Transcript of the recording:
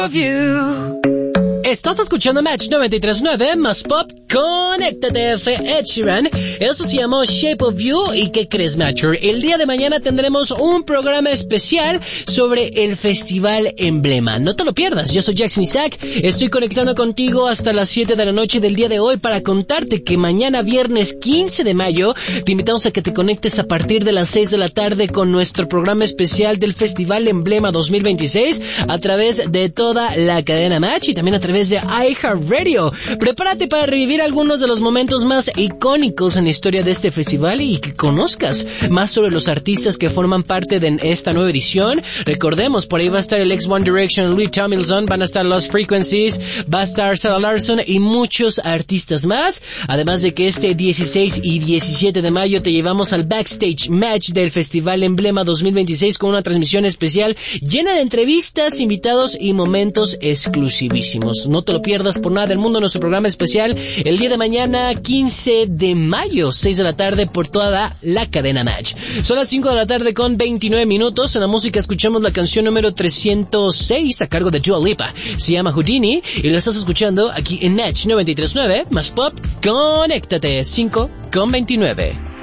Estás escuchando Match 93.9 más Pop. Conéctate, Ed Sheeran. Eso se llamó Shape of You. ¿Y qué crees, Matcher? El día de mañana tendremos un programa especial sobre el Festival Emblema. No te lo pierdas. Yo soy Jackson Isaac. Estoy conectando contigo hasta las 7 de la noche del día de hoy para contarte que mañana viernes 15 de mayo te invitamos a que te conectes a partir de las 6 de la tarde con nuestro programa especial del Festival Emblema 2026 a través de toda la cadena Match y también a través de iHeartRadio. Prepárate para revivir algunos de los momentos más icónicos en la historia de este festival y que conozcas más sobre los artistas que forman parte de esta nueva edición. Recordemos, por ahí va a estar el ex One Direction, Louis Tomlinson, van a estar Lost Frequencies, va a estar Sarah Larson y muchos artistas más. Además de que este 16 y 17 de mayo te llevamos al Backstage Match del Festival Emblema 2026 con una transmisión especial llena de entrevistas, invitados y momentos exclusivísimos. No te lo pierdas por nada del mundo, nuestro programa especial el día de mañana 15 de mayo, 6 de la tarde por toda la cadena Match. Son las 5 de la tarde con 29 minutos. En la música escuchamos la canción número 306 a cargo de Dua Lipa. Se llama Houdini y lo estás escuchando aquí en Match 93.9 más Pop. Conéctate, 5 con 29.